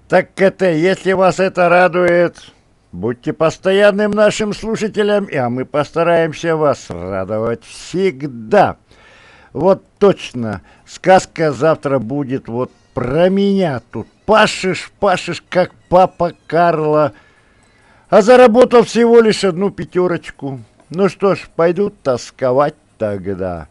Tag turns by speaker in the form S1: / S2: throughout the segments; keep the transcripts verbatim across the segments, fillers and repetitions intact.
S1: Так это, если вас это радует, будьте постоянным нашим слушателем, а мы постараемся вас радовать всегда. Вот точно, сказка завтра будет вот про меня тут. Пашешь, пашешь, как папа Карло, а заработал всего лишь одну пятерочку. Ну что ж, пойду тосковать тогда.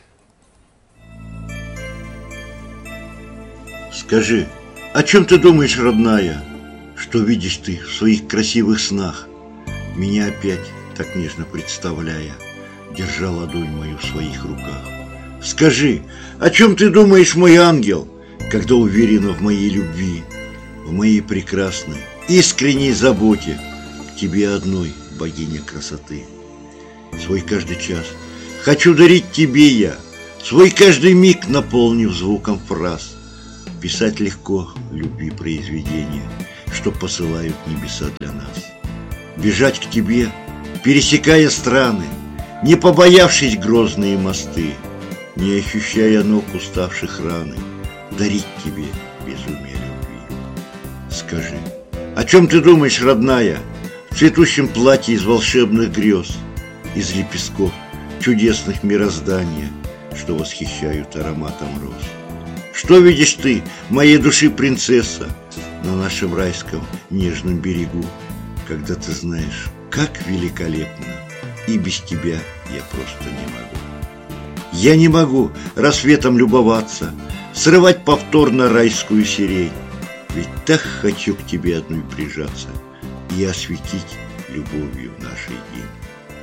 S2: Скажи, о чем ты думаешь, родная? Что видишь ты в своих красивых снах? Меня опять, так нежно представляя, держа ладонь мою в своих руках. Скажи, о чем ты думаешь, мой ангел, когда уверена в моей любви, в моей прекрасной, искренней заботе к тебе одной, богиня красоты? Свой каждый час хочу дарить тебе я, свой каждый миг наполнив звуком фраз. Писать легко любви произведения, что посылают небеса для нас. Бежать к тебе, пересекая страны, не побоявшись грозные мосты, не ощущая ног уставших раны, дарить тебе безумие любви. Скажи, о чем ты думаешь, родная, в цветущем платье из волшебных грез, из лепестков чудесных мироздания, что восхищают ароматом роз? Что видишь ты, моей души принцесса, на нашем райском нежном берегу, когда ты знаешь, как великолепно, и без тебя я просто не могу. Я не могу рассветом любоваться, срывать повторно райскую сирень, ведь так хочу к тебе одной прижаться и осветить любовью нашей день.